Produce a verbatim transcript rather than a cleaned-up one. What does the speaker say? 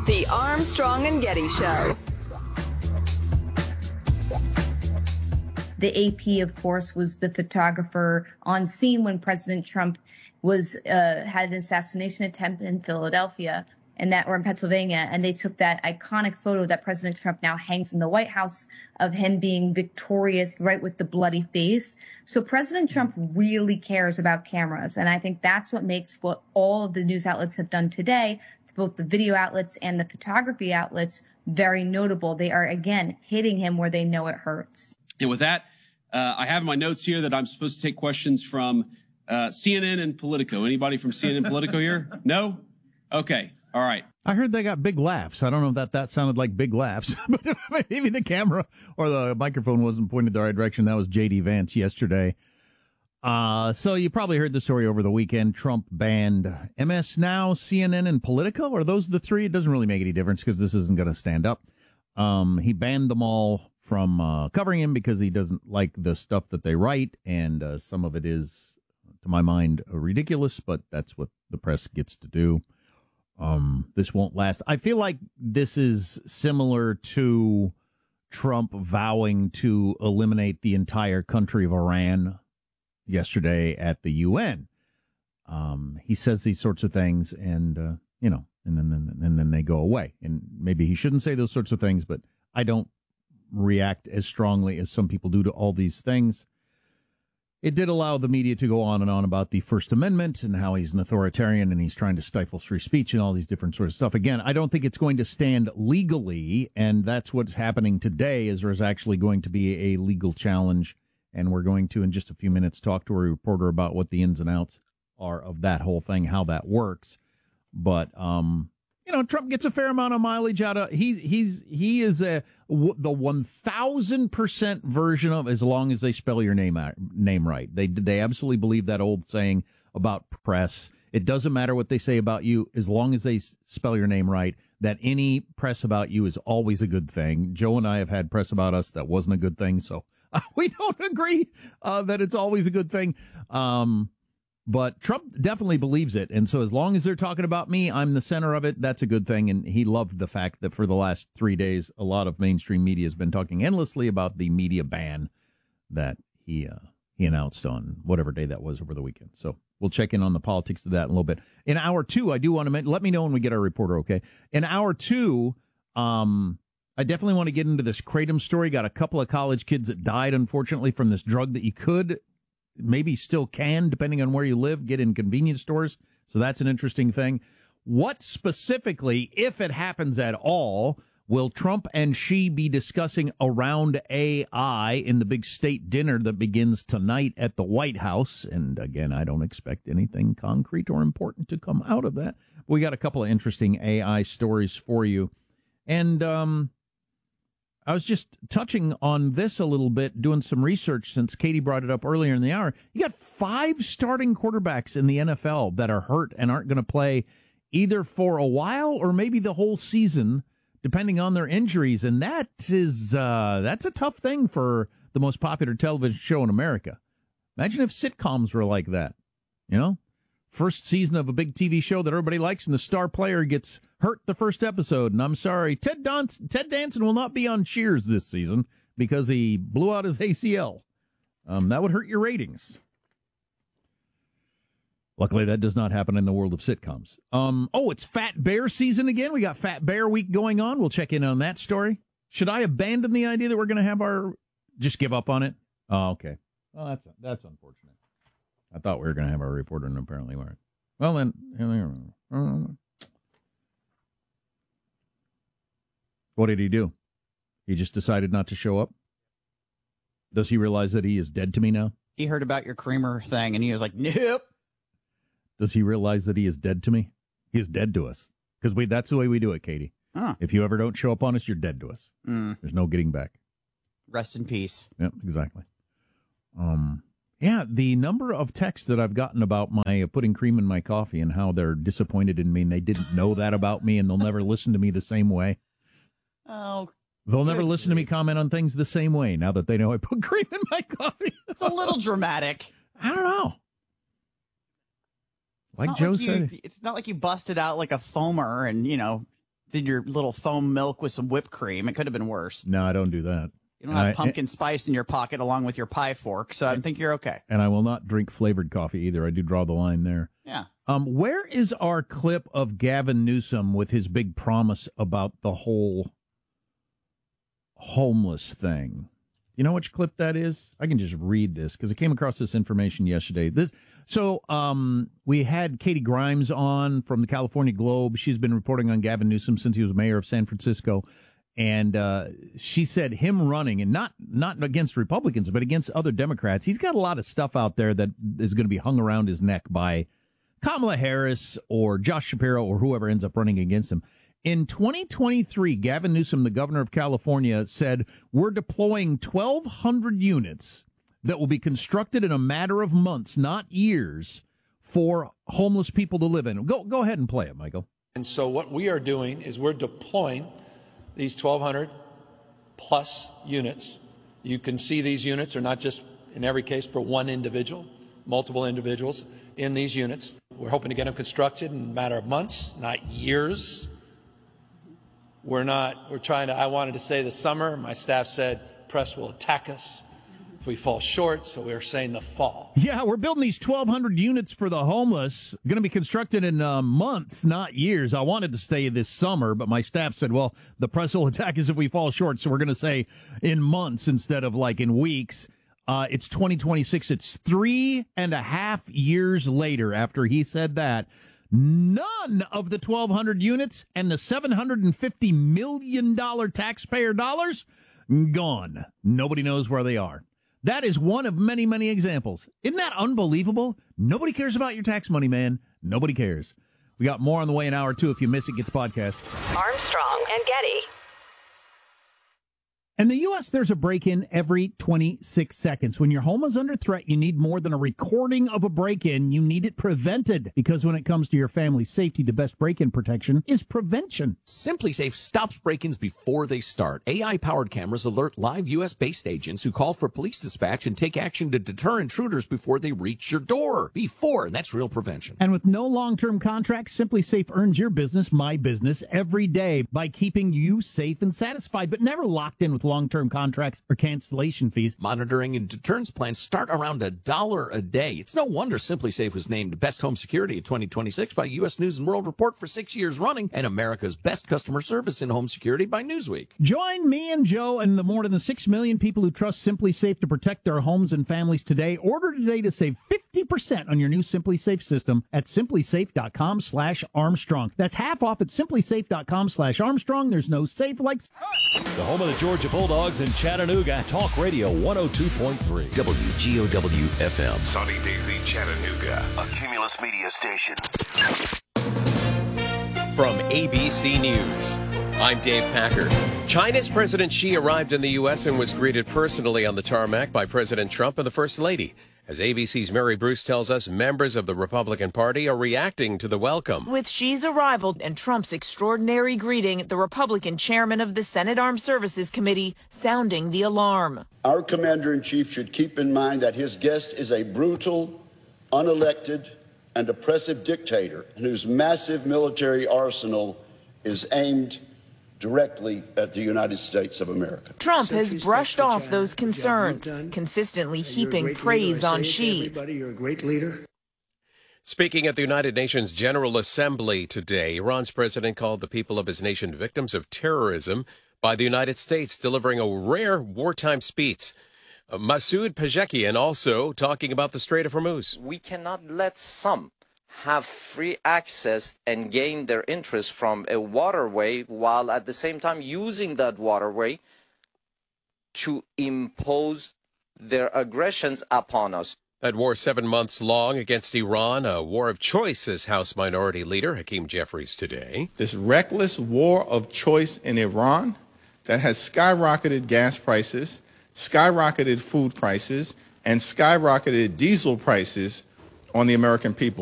The Armstrong and Getty Show. The A P, of course, was the photographer on scene when President Trump was uh, had an assassination attempt in Philadelphia and that or in Pennsylvania, and they took that iconic photo that President Trump now hangs in the White House of him being victorious, right with the bloody face. So President Trump really cares about cameras, and I think that's what makes what all of the news outlets have done today, both the video outlets and the photography outlets, very notable. They are, again, hitting him where they know it hurts. And with that, uh, I have in my notes here that I'm supposed to take questions from uh, C N N and Politico. Anybody from C N N Politico here? No? Okay. All right. I heard they got big laughs. I don't know if that, that sounded like big laughs, but maybe the camera or the microphone wasn't pointed the right direction. That was J D Vance yesterday. Uh, so you probably heard the story over the weekend. Trump banned M S Now, C N N, and Politico. Are those the three? It doesn't really make any difference because this isn't going to stand up. Um, he banned them all from uh, covering him because he doesn't like the stuff that they write, and uh, some of it is, to my mind, ridiculous, but that's what the press gets to do. Um, this won't last. I feel like this is similar to Trump vowing to eliminate the entire country of Iran yesterday at the U N. Um, he says these sorts of things, and uh, you know, and then, then and then they go away. And maybe he shouldn't say those sorts of things, but I don't react as strongly as some people do to all these things. It did allow the media to go on and on about the First Amendment and how he's an authoritarian and he's trying to stifle free speech and all these different sorts of stuff. Again, I don't think it's going to stand legally, and that's what's happening today. Is there is actually going to be a legal challenge, and we're going to, in just a few minutes, talk to a reporter about what the ins and outs are of that whole thing, how that works. But um, you know, Trump gets a fair amount of mileage out of he he's he is a w- the one thousand percent version of as long as they spell your name out, name right. They they absolutely believe that old saying about press. It doesn't matter what they say about you as long as they s- spell your name right. That any press about you is always a good thing. Joe and I have had press about us that wasn't a good thing, so uh, we don't agree uh, that it's always a good thing. Um, But Trump definitely believes it. And so as long as they're talking about me, I'm the center of it. That's a good thing. And he loved the fact that for the last three days, a lot of mainstream media has been talking endlessly about the media ban that he uh, he announced on whatever day that was over the weekend. So we'll check in on the politics of that in a little bit. In hour two, I do want to mention, let me know when we get our reporter, okay? In hour two, um, I definitely want to get into this Kratom story. Got a couple of college kids that died, unfortunately, from this drug that you could maybe still can, depending on where you live, get in convenience stores. So that's an interesting thing. What specifically, if it happens at all, will Trump and Xi be discussing around A I in the big state dinner that begins tonight at the White House? And again, I don't expect anything concrete or important to come out of that. We got a couple of interesting A I stories for you. And, um, I was just touching on this a little bit, doing some research since Katie brought it up earlier in the hour. You got five starting quarterbacks in the N F L that are hurt and aren't going to play either for a while or maybe the whole season, depending on their injuries. And that is uh, that's a tough thing for the most popular television show in America. Imagine if sitcoms were like that, you know? First season of a big T V show that everybody likes, and the star player gets hurt the first episode. And I'm sorry, Ted, Don- Ted Danson will not be on Cheers this season because he blew out his A C L. Um, that would hurt your ratings. Luckily, that does not happen in the world of sitcoms. Um, oh, it's Fat Bear season again. We got Fat Bear Week going on. We'll check in on that story. Should I abandon the idea that we're going to have our... Just give up on it? Oh, okay. Well, that's that's unfortunate. I thought we were going to have our reporter, and apparently we weren't. Well, then, what did he do? He just decided not to show up? Does he realize that he is dead to me now? He heard about your creamer thing, and he was like, nope. Does he realize that he is dead to me? He is dead to us. Because we that's the way we do it, Katie. Huh. If you ever don't show up on us, you're dead to us. Mm. There's no getting back. Rest in peace. Yep, exactly. Um... Yeah, the number of texts that I've gotten about my uh, putting cream in my coffee and how they're disappointed in me and they didn't know that about me and they'll never listen to me the same way. Oh, They'll never listen to me comment on things the same way now that they know I put cream in my coffee. It's a little dramatic. I don't know. Like It's Joe like you, said. It's not like you busted out like a foamer and, you know, did your little foam milk with some whipped cream. It could have been worse. No, I don't do that. You don't And have I- pumpkin spice in your pocket along with your pie fork, so I think you're okay. And I will not drink flavored coffee either. I do draw the line there. Yeah. Um, where is our clip of Gavin Newsom with his big promise about the whole homeless thing? You know which clip that is? I can just read this because I came across this information yesterday. This so um, we had Katie Grimes on from the California Globe. She's been reporting on Gavin Newsom since he was mayor of San Francisco. And uh, she said him running, and not not against Republicans, but against other Democrats, he's got a lot of stuff out there that is going to be hung around his neck by Kamala Harris or Josh Shapiro or whoever ends up running against him. In twenty twenty-three, Gavin Newsom, the governor of California, said, we're deploying twelve hundred units that will be constructed in a matter of months, not years, for homeless people to live in. Go, go ahead and play it, Michael. And so what we are doing is we're deploying these twelve hundred plus units. You can see these units are not just, in every case, for one individual, multiple individuals in these units. We're hoping to get them constructed in a matter of months, not years. We're not, we're trying to, I wanted to say the summer. My staff said press will attack us if we fall short, so we're saying the fall. Yeah, we're building these twelve hundred units for the homeless. Going to be constructed in uh, months, not years. I wanted to stay this summer, but my staff said, well, the press will attack us if we fall short, so we're going to say in months instead of like in weeks. Uh, it's twenty twenty-six. It's three and a half years later after he said that. None of the twelve hundred units and the seven hundred fifty million dollars taxpayer dollars gone. Nobody knows where they are. That is one of many, many examples. Isn't that unbelievable? Nobody cares about your tax money, man. Nobody cares. We got more on the way in hour two. If you miss it, get the podcast. Armstrong and Getty. In the U S, there's a break-in every twenty-six seconds. When your home is under threat, you need more than a recording of a break-in. You need it prevented. Because when it comes to your family's safety, the best break-in protection is prevention. SimpliSafe stops break-ins before they start. A I-powered cameras alert live U S-based agents who call for police dispatch and take action to deter intruders before they reach your door. Before, and that's real prevention. And with no long-term contracts, SimpliSafe earns your business, my business, every day by keeping you safe and satisfied, but never locked in with long-term contracts or cancellation fees. Monitoring and deterrence plans start around a dollar a day. It's no wonder SimpliSafe was named Best Home Security of twenty twenty-six by U S News and World Report for six years running, and America's Best Customer Service in Home Security by Newsweek. Join me and Joe and the more than six million people who trust SimpliSafe to protect their homes and families today. Order today to save fifty percent on your new SimpliSafe system at simplysafe.com slash Armstrong. That's half off at simplysafe.com slash Armstrong. There's no safe like... The home of the Georgia Bulldogs in Chattanooga. Talk Radio one oh two point three. W G O W F M. Sunny Daisy, Chattanooga. A Cumulus Media Station. From A B C News, I'm Dave Packer. China's President Xi arrived in the U S and was greeted personally on the tarmac by President Trump and the First Lady. As A B C's Mary Bruce tells us, members of the Republican Party are reacting to the welcome. With Xi's arrival and Trump's extraordinary greeting, the Republican chairman of the Senate Armed Services Committee sounding the alarm. Our commander-in-chief should keep in mind that his guest is a brutal, unelected, and oppressive dictator whose massive military arsenal is aimed directly at the United States of America. Trump has brushed off those concerns, consistently heaping praise on Xi. You're a great leader. Speaking at the United Nations General Assembly today, Iran's president called the people of his nation victims of terrorism by the United States, delivering a rare wartime speech. Uh, Masoud Pezeshkian also talking about the Strait of Hormuz. We cannot let some have free access and gain their interest from a waterway while at the same time using that waterway to impose their aggressions upon us. That war seven months long against Iran, a war of choice, says House Minority Leader Hakeem Jeffries today. This reckless war of choice in Iran that has skyrocketed gas prices, skyrocketed food prices, and skyrocketed diesel prices on the American people.